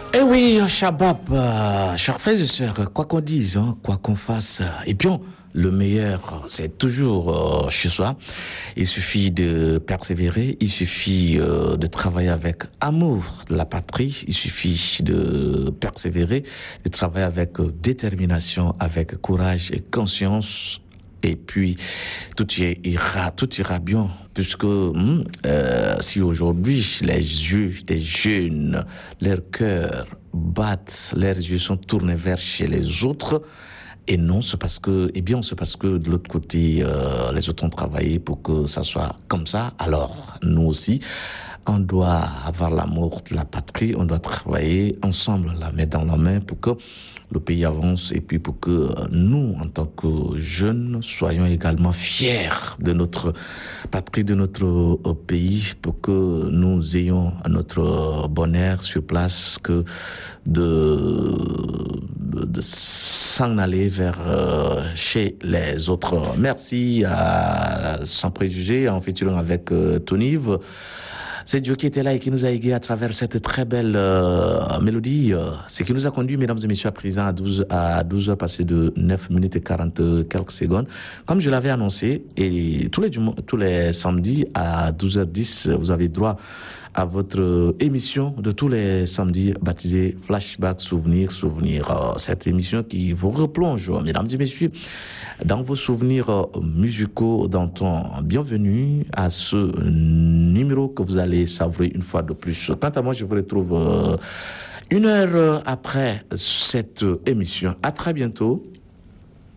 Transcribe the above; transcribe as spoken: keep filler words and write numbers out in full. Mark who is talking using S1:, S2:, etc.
S1: Eh oui, Shabab, euh, chers frères et sœurs, quoi qu'on dise, hein, quoi qu'on fasse, et bien, le meilleur, c'est toujours euh, chez soi. Il suffit de persévérer, il suffit euh, de travailler avec amour de la patrie, il suffit de persévérer, de travailler avec euh, détermination, avec courage et conscience. Et puis, tout ira, tout ira bien, puisque hum, euh, si aujourd'hui les yeux des jeunes, leurs cœurs battent, leurs yeux sont tournés vers chez les autres, et non, c'est parce que, eh bien, c'est parce que de l'autre côté, euh, les autres ont travaillé pour que ça soit comme ça. Alors, nous aussi, on doit avoir l'amour de la patrie, on doit travailler ensemble, la main dans la main, pour que le pays avance et puis pour que nous, en tant que jeunes, soyons également fiers de notre patrie, de notre pays, pour que nous ayons notre bonheur sur place, que de, de, de s'en aller vers euh, chez les autres. Merci à Sans Préjugés, en featuring avec euh, Tony-Yves. C'est Dieu qui était là et qui nous a aigués à travers cette très belle euh, mélodie. Euh, ce qui nous a conduit, mesdames et messieurs, à présent à douze, à douze heures passées de neuf minutes et quarante quelques secondes. Comme je l'avais annoncé, et tous les, tous les samedis à douze heures dix, vous avez droit à votre émission de tous les samedis baptisée Flashback Souvenirs Souvenirs. Cette émission qui vous replonge, mesdames et messieurs, dans vos souvenirs musicaux d'antan. Bienvenue à ce numéro que vous allez savourer une fois de plus. Quant à moi, je vous retrouve une heure après cette émission. À très bientôt